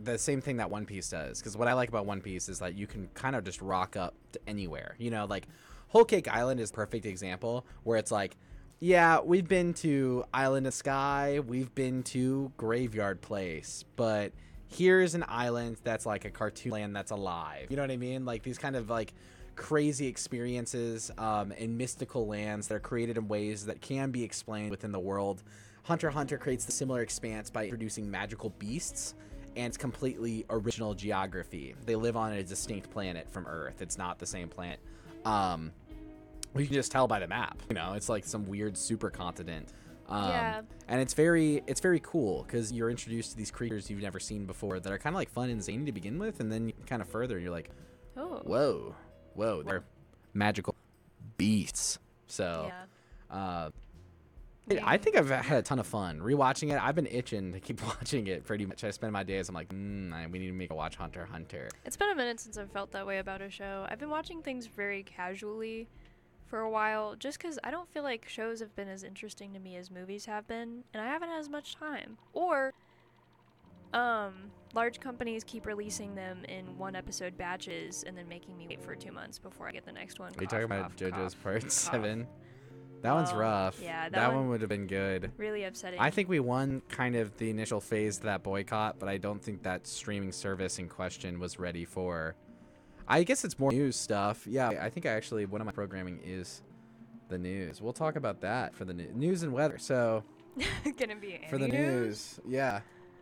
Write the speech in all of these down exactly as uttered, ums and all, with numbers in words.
the same thing that One Piece does. Because what I like about One Piece is that you can kind of just rock up to anywhere. You know, like Whole Cake Island is a perfect example where it's like, yeah, we've been to Island of Sky, we've been to Graveyard Place, but here's an island that's like a cartoon land that's alive. You know what I mean? Like these kind of like crazy experiences um, in mystical lands that are created in ways that can be explained within the world. Hunter x Hunter creates the similar expanse by introducing magical beasts and it's completely original geography. They live on a distinct planet from Earth. It's not the same planet. Um, you can just tell by the map, you know, it's like some weird supercontinent. Um, yeah. And it's very, it's very cool because you're introduced to these creatures you've never seen before that are kind of like fun and zany to begin with. And then you kind of further and you're like, oh, whoa, whoa, they're magical beasts. So, yeah. uh, it, I think I've had a ton of fun rewatching it. I've been itching to keep watching it pretty much. I spend my days, I'm like, mm, I, we need to make a watch Hunter x Hunter. It's been a minute since I've felt that way about a show. I've been watching things very casually for a while just because I don't feel like shows have been as interesting to me as movies have been, and I haven't had as much time. Or um large companies keep releasing them in one episode batches and then making me wait for two months before I get the next one. Are you Cough, talking about cough, JoJo's cough, Part cough. seven? That one's Oh, rough. yeah, that that one- one would have been good. Really upsetting. I think we won kind of the initial phase of that boycott, but I don't think that streaming service in question was ready for. I guess it's more news stuff. Yeah, I think I actually one of my programming is the news. We'll talk about that for the new- news and weather. So gonna be for the any news, yeah.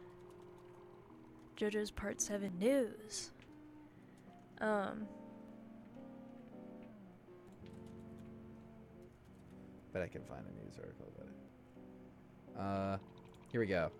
JoJo's Part seven news. Um, Bet I can find a news article about it. Uh, here we go.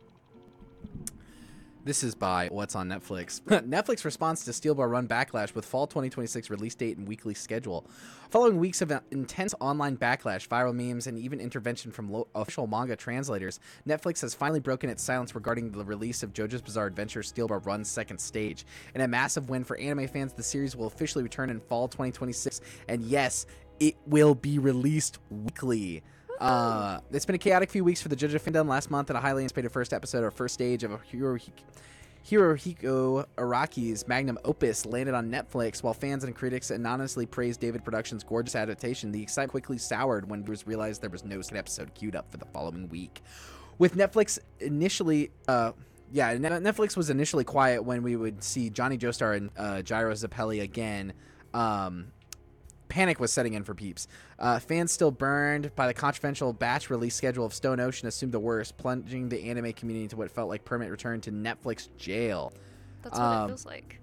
This is by What's on Netflix. Netflix responds to Steel Ball Run backlash with fall twenty twenty-six release date and weekly schedule. Following weeks of intense online backlash, viral memes, and even intervention from lo- official manga translators, Netflix has finally broken its silence regarding the release of JoJo's Bizarre Adventure Steel Ball Run's second stage. In a massive win for anime fans, the series will officially return in fall twenty twenty-six, and yes, it will be released weekly. Uh, it's been a chaotic few weeks for the JoJo fandom. Last month, in a highly anticipated first episode or first stage of a Hirohiko, Hirohiko Araki's magnum opus landed on Netflix, while fans and critics anonymously praised David Productions' gorgeous adaptation. The excitement quickly soured when viewers realized there was no second episode queued up for the following week. With Netflix initially, uh, yeah, Netflix was initially quiet when we would see Johnny Joestar and uh, Gyro Zappelli again. Um, Panic was setting in for peeps. Uh, fans still burned by the controversial batch release schedule of Stone Ocean assumed the worst, plunging the anime community into what felt like permanent return to Netflix jail. that's what Um, it feels like.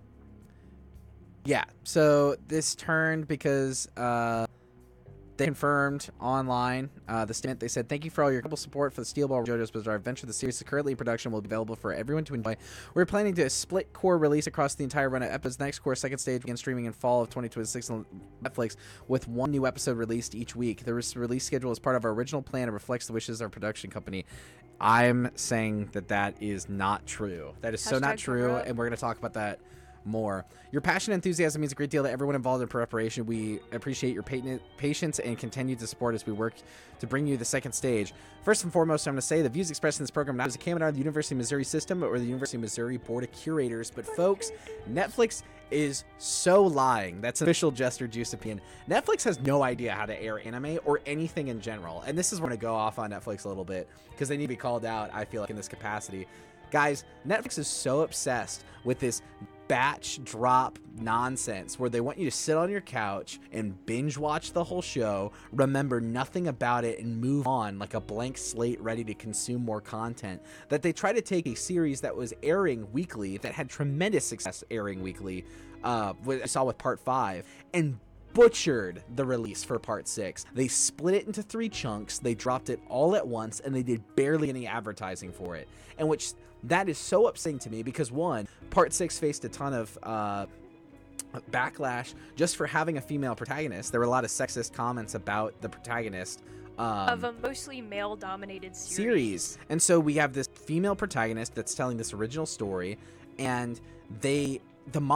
Yeah, so this turned because uh, they confirmed online uh, the statement. They said, "Thank you for all your incredible support for the Steel Ball JoJo's Bizarre Adventure. The series is currently in production will be available for everyone to enjoy. We're planning to split core release across the entire run of episodes. Next core second stage begin streaming in fall of twenty twenty-six on Netflix with one new episode released each week. The release schedule is part of our original plan and reflects the wishes of our production company." I'm saying that that is not true. That is so not Hashtag true, cover up. and we're going to talk about that more. Your passion and enthusiasm means a great deal to everyone involved in preparation. We appreciate your pat- patience and continue to support as we work to bring you the second stage. First and foremost, I'm going to say the views expressed in this program not as a comment on the University of Missouri system or the University of Missouri Board of Curators. But folks, Netflix is so lying. That's official Jester Juice opinion. Netflix has no idea how to air anime or anything in general. And this is where I'm going to go off on Netflix a little bit because they need to be called out, I feel like, in this capacity. Guys, Netflix is so obsessed with this batch drop nonsense where they want you to sit on your couch and binge watch the whole show, remember nothing about it, and move on like a blank slate ready to consume more content. That they try to take a series that was airing weekly, that had tremendous success airing weekly, uh, what I saw with part five, and butchered the release for part six. They split it into three chunks, they dropped it all at once, and they did barely any advertising for it. And which that is so upsetting to me because one, part six faced a ton of uh backlash just for having a female protagonist. There were a lot of sexist comments about the protagonist um, Of a mostly male-dominated series. series. And so we have this female protagonist that's telling this original story, and they the